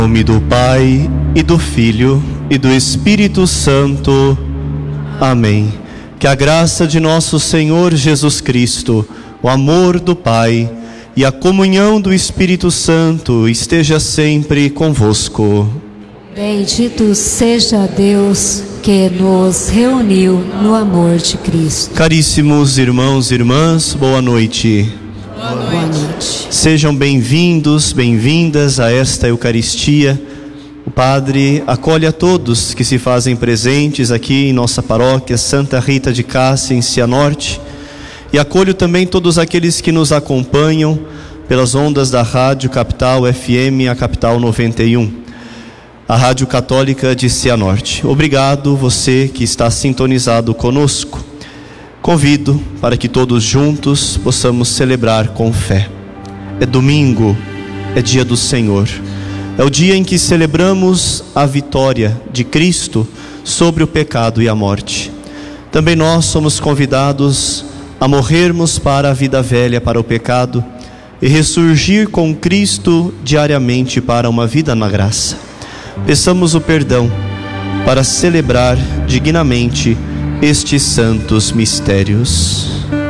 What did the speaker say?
Em nome do Pai, e do Filho, e do Espírito Santo. Amém. Que a graça de nosso Senhor Jesus Cristo, o amor do Pai e a comunhão do Espírito Santo esteja sempre convosco. Bendito seja Deus que nos reuniu no amor de Cristo. Caríssimos irmãos e irmãs, boa noite. Boa noite. Sejam bem-vindos, bem-vindas a esta Eucaristia. O Padre acolhe a todos que se fazem presentes aqui em nossa paróquia Santa Rita de Cássia, em Cianorte, e acolho também todos aqueles que nos acompanham pelas ondas da Rádio Capital FM, a Capital 91, a Rádio Católica de Cianorte. Obrigado você que está sintonizado conosco. Convido para que todos juntos possamos celebrar com fé. É domingo, é dia do Senhor. É o dia em que celebramos a vitória de Cristo sobre o pecado e a morte. Também nós somos convidados a morrermos para a vida velha, para o pecado, e ressurgir com Cristo diariamente para uma vida na graça. Peçamos o perdão para celebrar dignamente estes santos mistérios.